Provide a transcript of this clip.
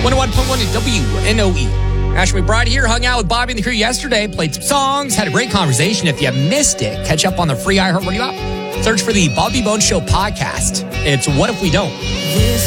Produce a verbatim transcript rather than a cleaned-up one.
one oh one point one W N O E. Ashley McBride here, hung out with Bobby and the crew yesterday, played some songs, had a great conversation. If you missed it, catch up on the free iHeartRadio app. Search for the Bobby Bones Show podcast. It's What If We Don't?